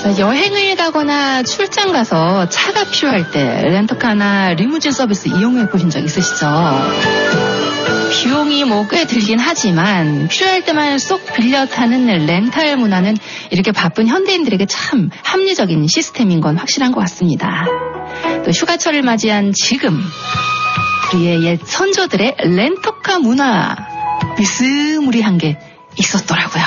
여행을 가거나 출장 가서 차가 필요할 때 렌터카나 리무진 서비스 이용해 보신 적 있으시죠? 비용이 꽤 들긴 하지만 필요할 때만 쏙 빌려 타는 렌탈 문화는 이렇게 바쁜 현대인들에게 참 합리적인 시스템인 건 확실한 것 같습니다. 또 휴가철을 맞이한 지금 우리의 옛 선조들의 렌터카 문화 비스무리한 게 있었더라고요.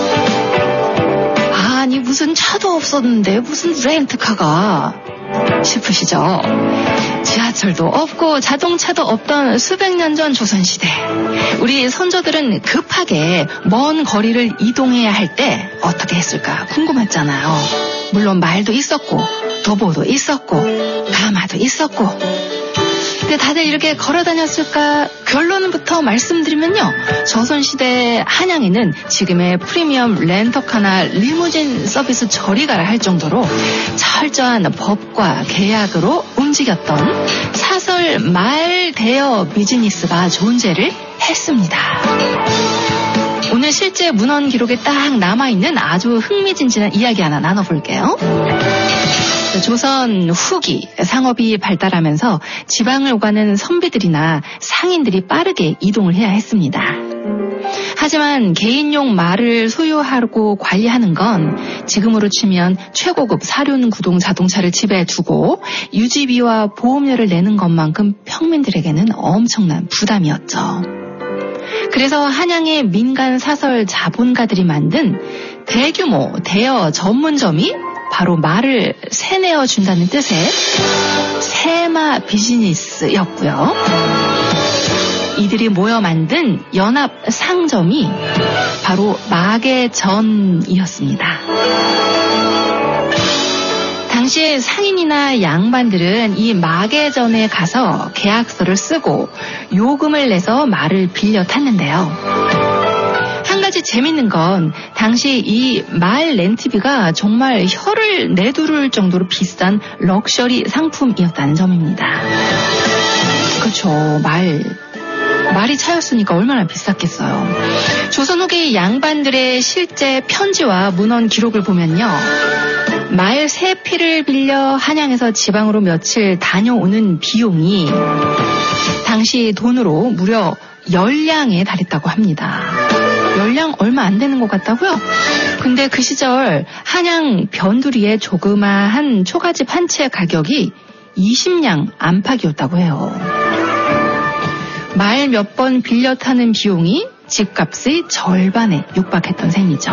아니 무슨 차도 없었는데 무슨 렌트카가 싶으시죠? 지하철도 없고 자동차도 없던 수백 년 전 조선시대 우리 선조들은 급하게 먼 거리를 이동해야 할 때 어떻게 했을까 궁금했잖아요. 물론 말도 있었고 도보도 있었고 가마도 있었고 근데 다들 이렇게 걸어 다녔을까? 결론부터 말씀드리면요. 조선시대 한양에는 지금의 프리미엄 렌터카나 리무진 서비스 저리가라 할 정도로 철저한 법과 계약으로 움직였던 사설 말 대여 비즈니스가 존재를 했습니다. 오늘 실제 문헌 기록에 딱 남아있는 아주 흥미진진한 이야기 하나 나눠볼게요. 조선 후기 상업이 발달하면서 지방을 오가는 선비들이나 상인들이 빠르게 이동을 해야 했습니다. 하지만 개인용 말을 소유하고 관리하는 건 지금으로 치면 최고급 사륜 구동 자동차를 집에 두고 유지비와 보험료를 내는 것만큼 평민들에게는 엄청난 부담이었죠. 그래서 한양의 민간 사설 자본가들이 만든 대규모 대여 전문점이 바로 말을 세내어 준다는 뜻의 세마 비즈니스였고요. 이들이 모여 만든 연합 상점이 바로 마계전이었습니다. 당시에 상인이나 양반들은 이 마계전에 가서 계약서를 쓰고 요금을 내서 말을 빌려 탔는데요. 한 가지 재밌는 건 당시 이 말 렌트비가 정말 혀를 내두를 정도로 비싼 럭셔리 상품이었다는 점입니다. 그렇죠. 말이 차였으니까 얼마나 비쌌겠어요. 조선 후기 양반들의 실제 편지와 문헌 기록을 보면요. 말 3피를 빌려 한양에서 지방으로 며칠 다녀오는 비용이 당시 돈으로 무려 10량에 달했다고 합니다. 10량 얼마 안 되는 것 같다고요? 근데 그 시절 한양 변두리의 조그마한 초가집 한 채 가격이 20량 안팎이었다고 해요. 말 몇 번 빌려 타는 비용이 집값의 절반에 육박했던 셈이죠.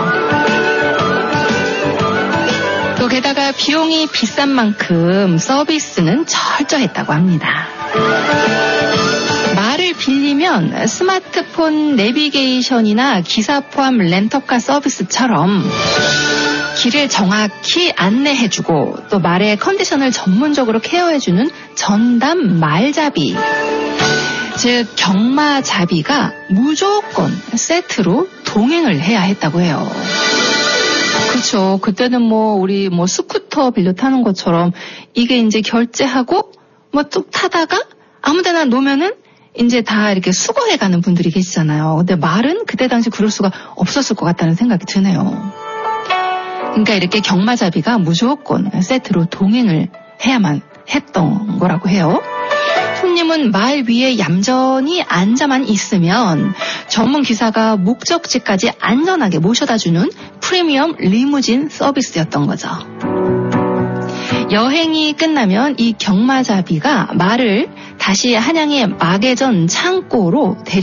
또 게다가 비용이 비싼 만큼 서비스는 철저했다고 합니다. 말을 빌리면 스마트폰 내비게이션이나 기사 포함 렌터카 서비스처럼 길을 정확히 안내해주고 또 말의 컨디션을 전문적으로 케어해주는 전담 말잡이, 즉 경마잡이가 무조건 세트로 동행을 해야 했다고 해요. 그렇죠. 그때는 우리 스쿠터 빌려 타는 것처럼 이게 이제 결제하고 쭉 타다가 아무데나 놓으면은 이제 다 이렇게 수거해가는 분들이 계시잖아요. 근데 말은 그때 당시 그럴 수가 없었을 것 같다는 생각이 드네요. 그러니까 이렇게 경마잡이가 무조건 세트로 동행을 해야만 했던 거라고 해요. 손님은 말 위에 얌전히 앉아만 있으면 전문 기사가 목적지까지 안전하게 모셔다주는 프리미엄 리무진 서비스였던 거죠. 여행이 끝나면 이 경마잡이가 말을 다시 한양의 마계전 창고로